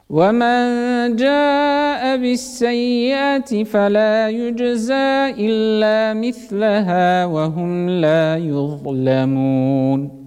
ومن جاء بالسيئة فلا يجزى إلا مثلها وهم لا يظلمون